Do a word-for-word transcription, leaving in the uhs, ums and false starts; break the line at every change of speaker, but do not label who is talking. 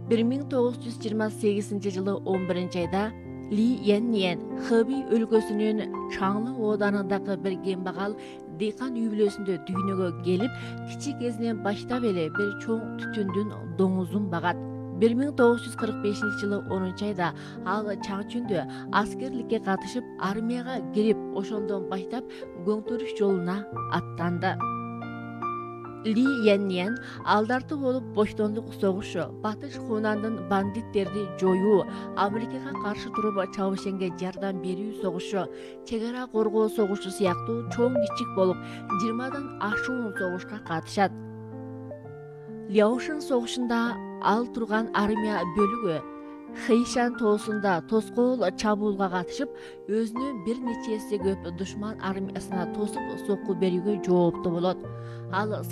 bir ming to'qqiz yuz yigirma segkizinchi жылы он birinchi ayda Li Yannian Hebei өлкөсүнүн Changli оданындагы bir кембагал дыйкан үй-бүлөсүндө дүйнөгө келип, кичи кезинен баштап эле bir чоң түтүндүн доңузун багат. bir ming to'qqiz yuz qirq beshinchi жылы онунчу ayda ал Чаңчүндө аскерликке катышып, армияга кирип, ошондон баштап көңтүрүш жолуна аттанды. Ли Yannian алдарты болуп Боштондук согушу, Батыш Хунандын бандиттерди жоюу, Америкага каршы туруп Чавушенге жардам берүү согушу, чек ара коргоо согушу сыяктуу чоң кичик болуп жыйырмадан ашуун согушка катышат. Ляошин согушунда ал турган армия бөлүгү Хэйшан тоосунда тоскоол чабуулга катышып, өзүнүн бир нече эсе көп душман армиясына тосуп сокку берүүгө жооптуу болот. Ал